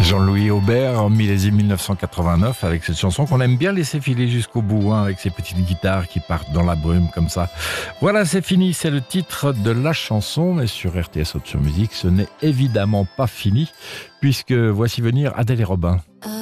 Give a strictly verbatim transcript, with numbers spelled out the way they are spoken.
Jean-Louis Aubert, en millésime mille neuf cent quatre-vingt-neuf, avec cette chanson qu'on aime bien laisser filer jusqu'au bout, hein, avec ces petites guitares qui partent dans la brume comme ça. Voilà, c'est fini, c'est le titre de la chanson, mais sur R T S Haute sur Musique, ce n'est évidemment pas fini, puisque voici venir Adèle et Robin.